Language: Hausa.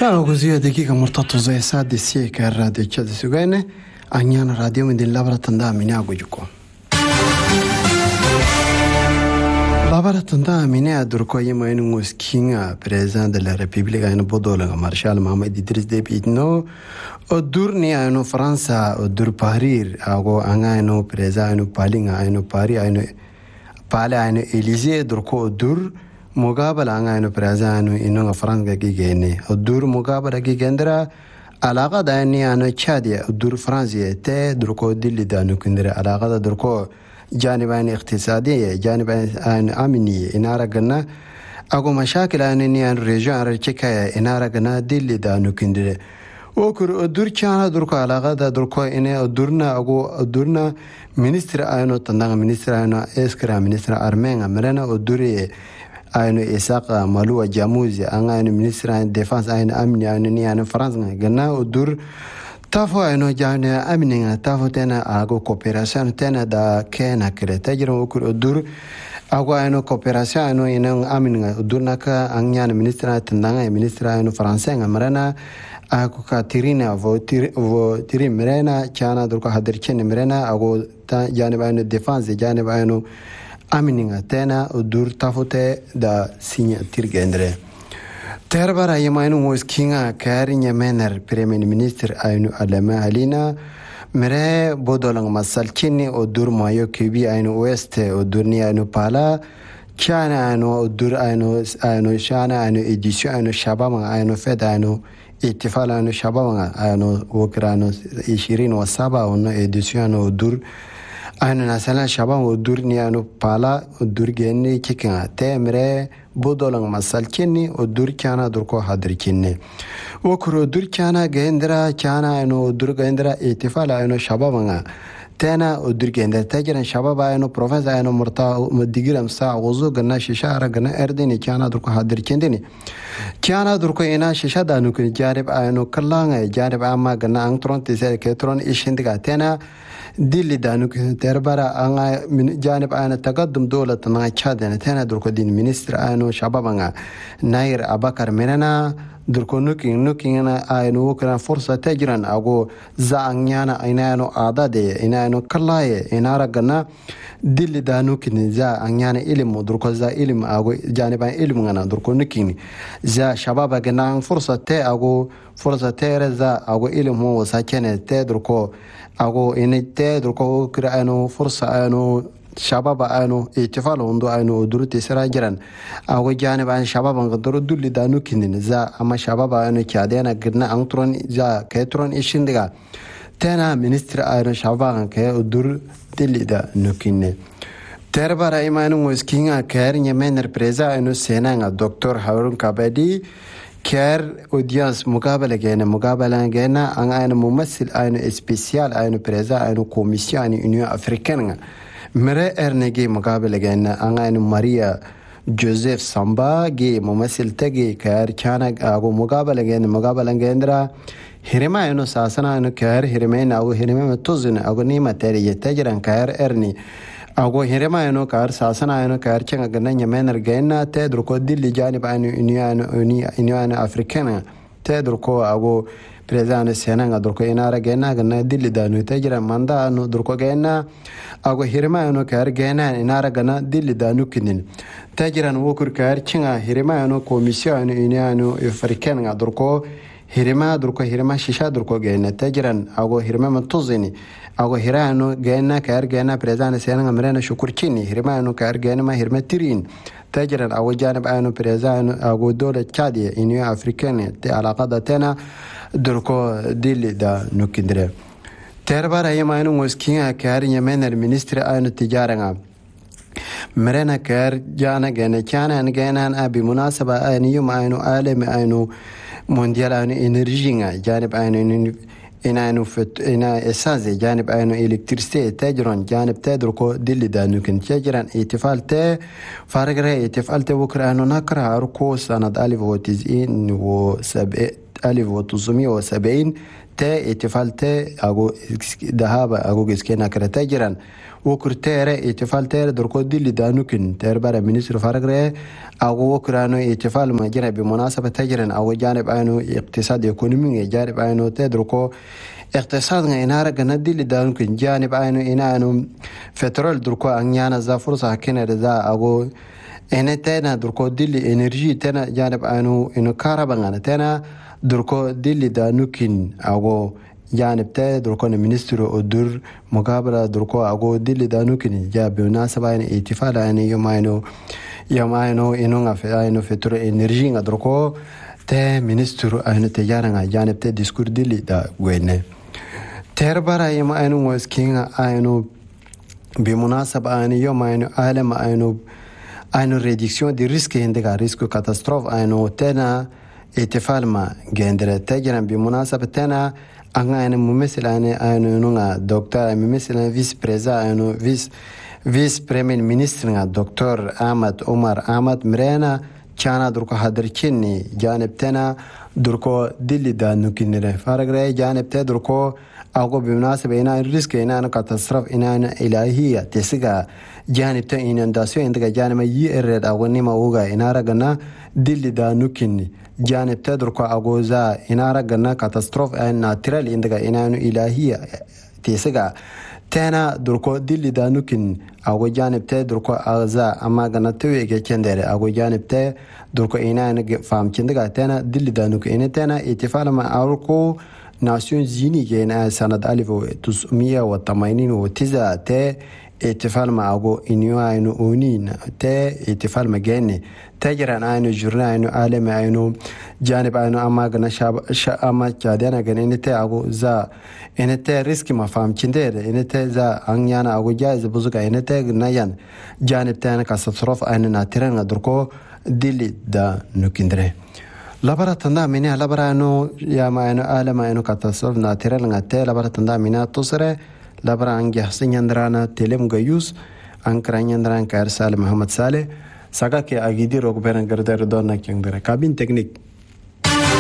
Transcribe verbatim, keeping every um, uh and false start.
ساعة وزيادة دقيقة مرتبطة زي سادة سيكا الراديو تشاد سوغانة أنيان راديو من دين لابرة تندا من ياغوجوكو لابرة تندا من يادركو يما إنو موسكينغا بريزان دل ريبيبليكا إنو بودولا مارشال محمد إدريس ديبي إنو أدور نيا إنو فرنسا أدور بارير أغو أنغا إنو بريزان إنو بالينغا إنو باري إنو بالي إنو إليزي دركو أدور مقابلة عنها إنه برازانو إنه فرنسا كيجيني الدور مقابلة كيجندرا علاقة داني أنا تشادية الدور فرنسية تا دركو دللي دانو كندرا علاقة دركو جانبين اقتصادية جانبين أمنية إن أرجعنا أقو مشاكل أنني أن رجع رجعك إن أرجعنا دللي دانو كندرا وكر الدور كان دركو علاقة دركو إنه الدورنا أقو الدورنا منستر أينو تندع منستر أينو إسكرا منستر أرمينا مرنا الدوري ayno isaka maluwa jamuzi anga ayno ministre defense ayno amni ayno ni ayno france gana udur tafo ayno jawne amni tafo tena ago coopération tena da kena kreta jiro ukur udur ago ayno coopération ayno ina amni udur naka anya ministre tendanga ministre ayno france ngamarana ago ka tirina vo tir vo tirim merena chana durko hadirchen merena ago ta janib ayno defense janib ayno amininga tena udur tafote da sinya tirgendre terbara yemainu moskinga karinya mener premier minister aynu alama alina mere bodolang masalchini udur mayo kibi aynu west udur ni aynu pala chana aynu udur aynu aynu shana aynu edisyon aynu shabama aynu fed aynu ittifal aynu shabama aynu wokrano ishirini wa saba ono edisyon udur aynu nasalan shaban udur ni aynu pala udur genni kikinga temre bodolang masalchini udur kana durko hadirkinne wokur udur kana gendra kana aynu udur gendra ittifal aynu shabamanga tena udur gendra tajiran shababa aynu professor aynu murta madigiram sa wuzu ganna shishara ganna erdini kana durko hadirkindini kana durko ina shishada anu kun jarib aynu kallanga jarib amma ganna antron tise ketron ishindiga tena دللي دانوك تربرا أنا من جانب أنا تقدم دولة ما تشادنا تنا دركو دين منستر أنا شبابنا ناير أبكر مننا دركو نوكين نوكين أنا أنا وكنا فرصة تجرن أقو زعنيانا أنا أنا عادة أنا أنا كلاية أنا رجعنا دللي دانوك نزا أنيانا إلم دركو زا إلم أقو جانب إلم أنا دركو نوكين زا شباب جنا فرصة تا أقو فرصة تيرزا أقو إلم هو ساكنة تدركو أقو إن تدركو كرأنو فرصة أنو شباب أنو اتفاق وندو أنو دروتي سراجران أقو جانب أن شباب أنقدروا دول دانو كنين زا أما شباب أنو كادينا قدنا أنطرون زا كاترون إشندقا تنا منستر أنو شباب أنك دور دل دا نوكيني تربار إيمانو مسكينا كارن يمنر بريزا أنو سينا دكتور هارون كابدي كار أودينس مقابلة جينا مقابلة جينا أنا أنا ممثل أنا إسبيسيال أنا بريزا أنا كوميسيون يونيون أفريقيا مرة إرنجي مقابلة جينا أنا أنا ماريا جوزيف سامبا جي ممثل تجي كار كان أقو مقابلة جينا مقابلة جينا هرما أنا ساسنا أنا كار هرمين أو هرمين متوزن أو نيمة تري تجرن كار إرني أقو هرما أنا كار ساسنا أنا كار كنا جنا يمنر جينا تدركو دل جانب أنا يونيون يونيون أفريقيا تدركو أقو بريزان سينا دركو إنارا جينا جنا دل دانو تجرا ماندا أنو دركو جينا أقو هرما أنا كار جينا إنارا جنا دل دانو كنين تجرا وكر كار كنا هرما أنا كوميسيون يونيون أفريقيا دركو هرما دركو هرما شيشا دركو جينا تجرا أقو هرما متوزني أقو هرانو جينا كار جينا بريزان سينا مرينا شكرتيني هرمانو كار جينا ما هرمتيرين تجرا أقو جانب أنو بريزان أقو دولة تشادية إنيو أفريقيا تي علاقة تنا دركو ديل دا نوكندري تربار أيما أنو مسكين كار يمين المنستر أنو تجارنا مرينا كار جانا جينا كان أن جينا بمناسبة أنيوم أنو عالم أنو مونديال أنو إنرجينا جانب أنو إنا إنه فت إنا أساس جانب إنه إلكتريسية تجرن جانب تدركو دل دانو كن تجرن اتفال ت فارغ اتفال توكر إنه نكره أركو سنة ألف وتسعين وسبع ألف وتسعمية وسبعين te اتفال te ago dahaba ago giskena kreta jiran wokurtere اتفال ter دركو دي دانوكن ter bara minister faragre ago wokrano اتفال ما جرى بمناسبه تجرن او جانب انو اقتصاد ايكونومي جانب انو te دركو اقتصاد غينار غندي لدانوكن جانب انو انانو petrol دركو انيانا za fursa kene da ago ene tena دركو دي انرجي tena جانب انو انو كهرباء tena دركو دي دانوكن ago جانب تا دركو ministro odur مقابله دركو ago دي دانوكن جا بمناسبه ان اتفال يعني يوماينو يوماينو انو غفاينو فتر انرجي دركو تا ministro انو تجارنا جانب تا ديسكور دي دا وين تربرا يوماينو وسكين انو بمناسبه ان يوماينو عالم انو انو ريدكسيون دي ريسك عندك ريسك كاتاستروف انو تنا اتفال ما جندر تجرن بمناسبه تنا أنا ممثل أنا أنا نوع دكتور ممثل فيس بريزا أنا فيس فيس بريمين مينستر دكتور أحمد عمر أحمد مرينا كان دركو هدركني جانب تنا دركو دلي دا نكنره فارغري جانب تا دركو أقو بمناسبة إنا الريسك إنا أنا كاتاستروف إنا أنا إلهية تسيقا جانب تا إننداسيو إندقا جانب يئرد أقو نيما أوغا إنا رغنا دلي دا نكني جانب تدركو أغوزا إنا رغنا كاتاستروف أن ناترال إندقا إنانو إلهية تيسيقا تانا دركو دلي دانوكين أغو جانب تدركو أغزا أما غنا تويقا كندري أغو جانب تدركو إنان فام كندقا تانا دلي دانوك إنا تانا اتفال ما أوركو ناسيون زيني كينا سند ألف وتسعمية وثمانين وتسعة تا اتفال ما أغو إنيو آينو أونين تا اتفال ما جيني تجران آينو جرنا آينو عالم آينو جانب آينو أما غنا شاب شا أما جادينا غنا إني تا أغو زا إني تا ريسك ما فهم كندير إني تا زا أنيانا أغو جايز بوزوكا إني تا غنايان جانب تانا كاستصرف آينو ناتران غدركو ديلي دا نوكندري لبرا تندا مني لبرا انو يا ما انو عالم انو كاتاستروف ناترال غاتي لبرا تندا مني تصره لبرا انجي حسين يندرانا تلم غيوس انكران يندران كارسال محمد صالح ساكا كي اغيدي روك بيرن غردر دونا كيندره كابين تكنيك